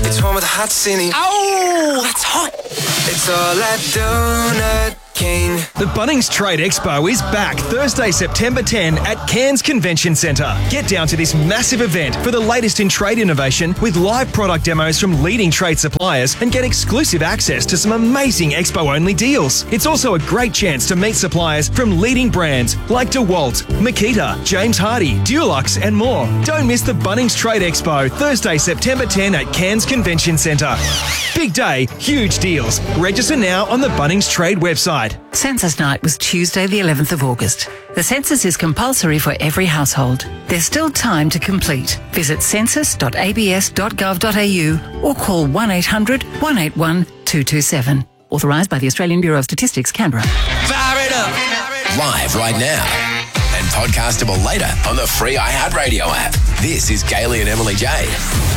It's one with a hot ceiling. Oh, that's hot. It's all at Donut King. The Bunnings Trade Expo is back Thursday, September 10 at Cairns Convention Centre. Get down to this massive event for the latest in trade innovation with live product demos from leading trade suppliers and get exclusive access to some amazing expo-only deals. It's also a great chance to meet suppliers from leading brands like DeWalt, Makita, James Hardie, Dulux and more. Don't miss the Bunnings Trade Expo Thursday, September 10 at Cairns Convention Centre. Big day, huge deals. Register now on the Bunnings Trade website. Census Night was Tuesday the 11th of August. The census is compulsory for every household. There's still time to complete. Visit census.abs.gov.au or call 1800 181 227. Authorised by the Australian Bureau of Statistics, Canberra. Fire it up. Live right now and podcastable later on the free iHeartRadio app. This is Kaylee and Emily J.